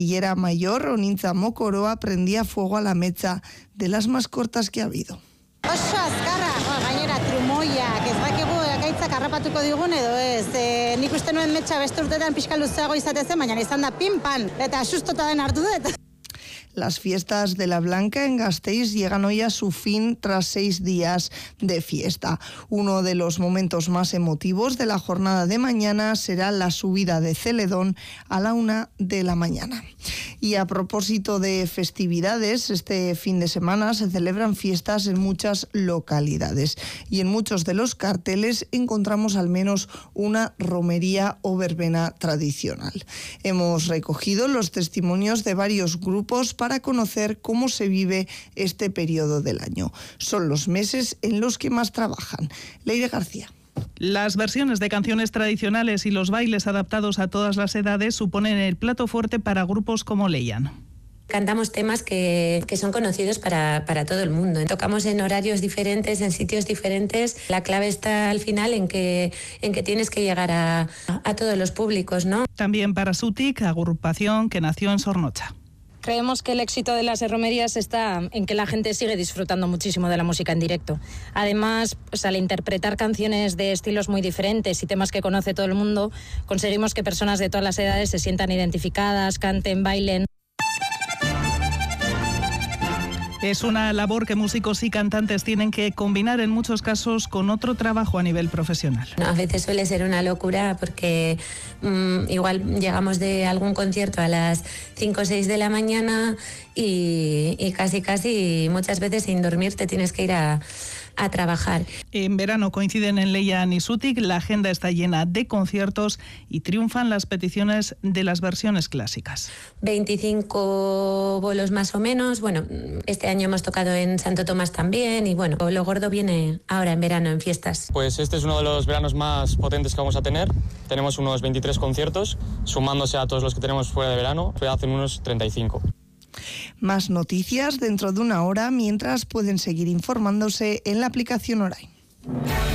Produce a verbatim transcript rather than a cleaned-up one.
Y era mayor, Onintza Mokoroa prendía fuego a la mecha de las más cortas que ha habido. Oso azkarra, gainera trumoiak, ez dakigu gaitzak harrapatuko digun edo ez. E, nik uste nuen metxa beste urtetan pixka luzeago izate zen, baina izan da pin-pan, eta asustota den hartu dut. Las fiestas de la Blanca en Gasteiz llegan hoy a su fin tras seis días de fiesta. Uno de los momentos más emotivos de la jornada de mañana será la subida de Celedón a la una de la mañana. Y a propósito de festividades, este fin de semana se celebran fiestas en muchas localidades y en muchos de los carteles encontramos al menos una romería o verbena tradicional. Hemos recogido los testimonios de varios grupos para conocer cómo se vive este periodo del año. Son los meses en los que más trabajan. Leire García. Las versiones de canciones tradicionales y los bailes adaptados a todas las edades suponen el plato fuerte para grupos como Leian. Cantamos temas que, que son conocidos para, para todo el mundo. Tocamos en horarios diferentes, en sitios diferentes. La clave está al final en que, en que tienes que llegar a, a todos los públicos, ¿no? También para Sutik, agrupación que nació en Sornocha. Creemos que el éxito de las romerías está en que la gente sigue disfrutando muchísimo de la música en directo. Además, pues, al interpretar canciones de estilos muy diferentes y temas que conoce todo el mundo, conseguimos que personas de todas las edades se sientan identificadas, canten, bailen. Es una labor que músicos y cantantes tienen que combinar en muchos casos con otro trabajo a nivel profesional. A veces suele ser una locura porque mmm, igual llegamos de algún concierto a las cinco o seis de la mañana y, y casi casi muchas veces sin dormir te tienes que ir a, a trabajar. En verano coinciden en Leian y Sutik, la agenda está llena de conciertos y triunfan las peticiones de las versiones clásicas. veinticinco bolos más o menos, bueno, este año hemos tocado en Santo Tomás también y bueno, lo gordo viene ahora en verano, en fiestas. Pues este es uno de los veranos más potentes que vamos a tener. Tenemos unos veintitrés conciertos, sumándose a todos los que tenemos fuera de verano, hacen unos treinta y cinco. Más noticias dentro de una hora, mientras pueden seguir informándose en la aplicación Orain.